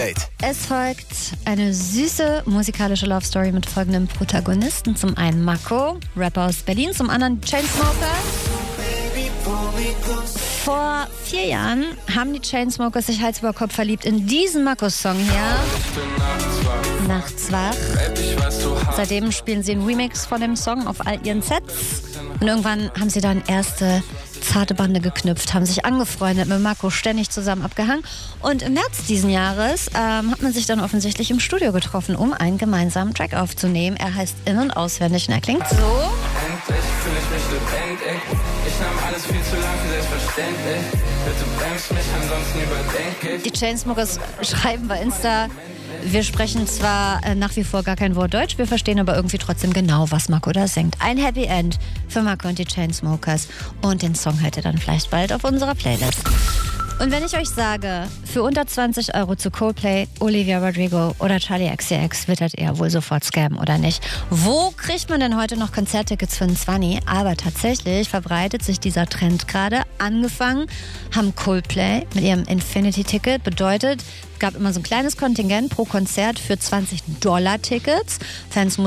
Es folgt eine süße musikalische Love Story mit folgendem Protagonisten. Zum einen Mako, Rapper aus Berlin, zum anderen Chainsmokers. Vor 4 Jahren haben die Chainsmokers sich Hals über Kopf verliebt in diesen Mako-Song hier. Nachts wach. Seitdem spielen sie einen Remix von dem Song auf all ihren Sets. Und irgendwann haben sie dann erste zarte Bande geknüpft, haben sich angefreundet, mit Mako ständig zusammen abgehangen. Und im März diesen Jahres hat man sich dann offensichtlich im Studio getroffen, um einen gemeinsamen Track aufzunehmen. Er heißt In- und Auswendig und er klingt so. Endlich fühle ich mich lebendig. Ich nahm alles viel zu lang für selbstverständlich. Bitte bremst mich, ansonsten überdenke ich. Die Chainsmokers schreiben bei Insta: Wir sprechen zwar nach wie vor gar kein Wort Deutsch, wir verstehen aber irgendwie trotzdem genau, was Mako da singt. Ein Happy End für Mako und die Chainsmokers. Und den Song hört ihr dann vielleicht bald auf unserer Playlist. Und wenn ich euch sage, für unter 20 Euro zu Coldplay, Olivia Rodrigo oder Charli XCX, wird das eher wohl sofort scammen, oder nicht? Wo kriegt man denn heute noch Konzerttickets für einen 20? Aber tatsächlich verbreitet sich dieser Trend gerade. Angefangen haben Coldplay mit ihrem Infinity-Ticket. Bedeutet, es gab immer so ein kleines Kontingent pro Konzert für $20 Tickets. Fans